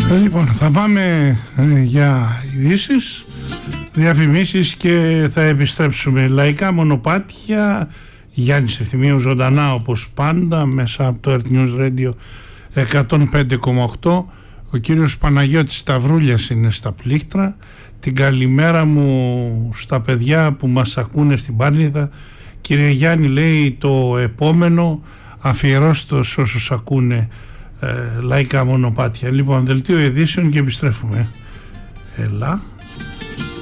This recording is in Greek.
Λοιπόν, θα πάμε για ειδήσεις, διαφημίσεις και θα επιστρέψουμε. Λαϊκά μονοπάτια, Γιάννης Ευθυμίου ζωντανά όπως πάντα μέσα από το Earth News Radio 105,8. Ο κύριος Παναγιώτης Σταυρούλιας είναι στα πλήκτρα. Την καλημέρα μου στα παιδιά που μας ακούνε στην Πάρνηθα. Κύριε Γιάννη, λέει, το επόμενο αφιερώστε σε όσους ακούνε λαϊκά μονοπάτια. Λοιπόν, δελτίο ειδήσεων και επιστρέφουμε. Έλα.